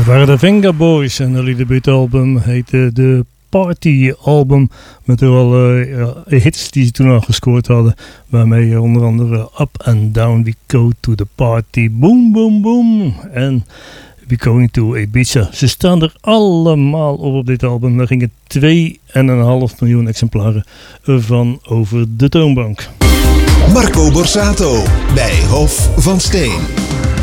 Dat waren de Venga Boys en hun debuutalbum heette de Party Album. Met alle hits die ze toen al gescoord hadden. Waarmee onder andere Up and Down, We Go to the Party, Boom Boom Boom en We Going to Ibiza. Ze staan er allemaal op dit album. Daar gingen 2,5 miljoen exemplaren van over de toonbank. Marco Borsato bij Hof van Steen.